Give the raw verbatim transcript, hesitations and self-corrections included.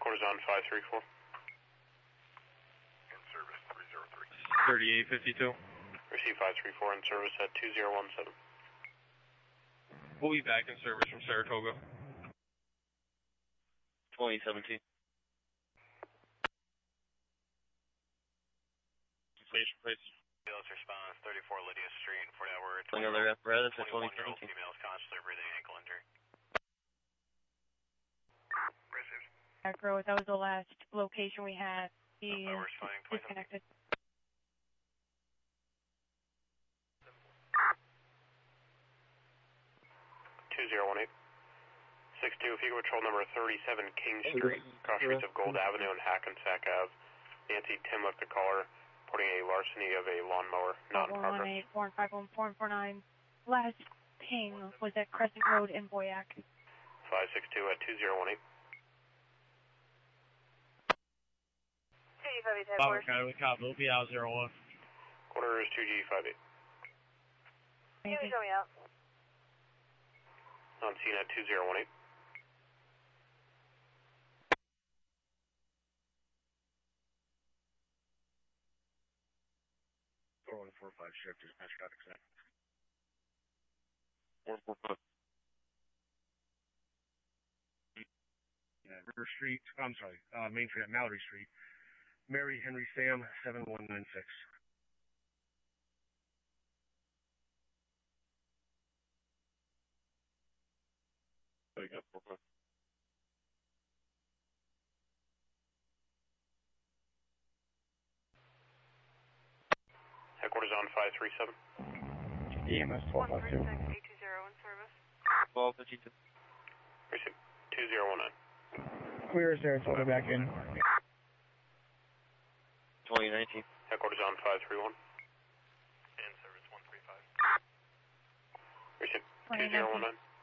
Headquarters on five three four. In service three zero three. thirty-eight fifty-two. Receive five three four in service at two zero one seven. We'll be back in service from Saratoga. twenty seventeen. Station, please. Ambulance response, thirty-four Lydia Street, Fort Edward. Another apparatus at twenty seventeen. Females constantly breathing ankle injury. Received. Acro, that was the last location we had. He Uh, is responding disconnected. two zero one eight. six two, Vehicle Patrol number thirty-seven King Street, cross streets of Gold Avenue and Hackensack Ave. Nancy Tim left the caller, reporting a larceny of a lawnmower, not in one one progress. eight, four five one, four four nine. Last ping was at Crescent Road in Boyac. five six two at two zero one eight. Power County with Cop, L P L zero one. Quarter is two G five eight. Thank you. On scene at two zero one eight. four one four five shift, dispatch traffic set. four four five. Yeah, River Street, I'm sorry, uh, Main Street at Mallory Street. Mary Henry Sam, seven one nine six. There you go, four five. Headquarters on five three seven. E M S twelve five two. eight two zero in service. twelve fifty-two. Receive two zero one nine. Clear Saratoga back in. twenty nineteen. Headquarters on five three one. In service one three five. Receive two zero one nine.